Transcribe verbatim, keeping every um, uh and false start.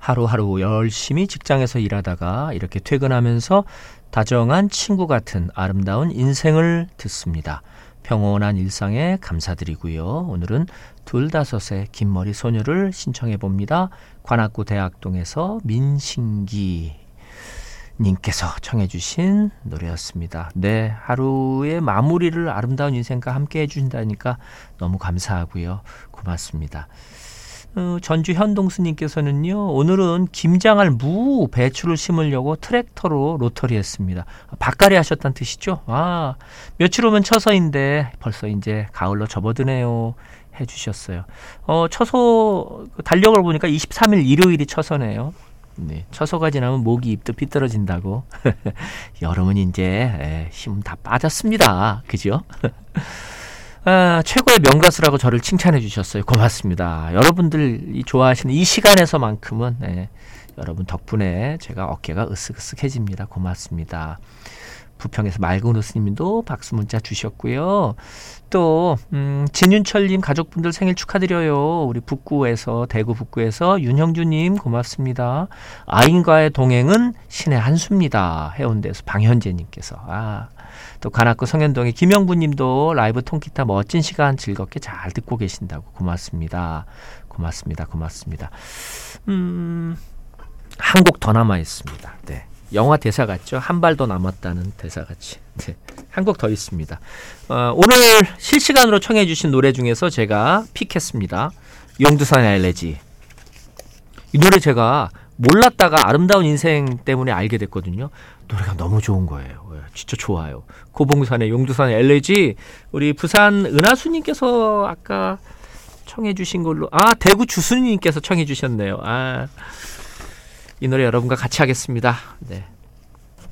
하루하루 열심히 직장에서 일하다가 이렇게 퇴근하면서 다정한 친구 같은 아름다운 인생을 듣습니다. 평온한 일상에 감사드리고요. 오늘은 둘다섯의 긴머리 소녀를 신청해 봅니다. 관악구 대학동에서 민신기 님께서 청해 주신 노래였습니다. 네, 하루의 마무리를 아름다운 인생과 함께 해주신다니까 너무 감사하고요. 고맙습니다. 어, 전주 현동수님께서는요, 오늘은 김장할 무 배추를 심으려고 트랙터로 로터리 했습니다. 밭갈이 하셨다는 뜻이죠? 아, 며칠 오면 처서인데 벌써 이제 가을로 접어드네요. 해주셨어요. 어, 처서 달력을 보니까 이십삼 일 일요일이 처서네요. 네, 처서가 지나면 모기 입도 삐뚤어진다고. 여름은 이제 힘 다 빠졌습니다. 그죠? 아, 최고의 명가수라고 저를 칭찬해 주셨어요. 고맙습니다. 여러분들이 좋아하시는 이 시간에서만큼은 네, 여러분 덕분에 제가 어깨가 으쓱으쓱해집니다. 고맙습니다. 부평에서 맑은 웃음님도 박수 문자 주셨고요. 또 음, 진윤철님 가족분들 생일 축하드려요. 우리 북구에서 대구 북구에서 윤형주님 고맙습니다. 아인과의 동행은 신의 한 수입니다. 해운대에서 방현재님께서 아, 또 관악구 성현동의 김영부님도 라이브 통기타 멋진 시간 즐겁게 잘 듣고 계신다고 고맙습니다. 고맙습니다. 고맙습니다. 음, 한 곡 더 남아 있습니다. 네. 영화 대사 같죠? 한 발 더 남았다는 대사 같이. 네. 한 곡 더 있습니다. 어, 오늘 실시간으로 청해 주신 노래 중에서 제가 픽했습니다. 용두산의 엘레지. 이 노래 제가 몰랐다가 아름다운 인생 때문에 알게 됐거든요. 노래가 너무 좋은 거예요. 진짜 좋아요. 고봉산의 용두산의 엘레지. 우리 부산 은하수님께서 아까 청해 주신 걸로 아 대구 주수님께서 청해 주셨네요. 아, 이 노래 여러분과 같이 하겠습니다. 네.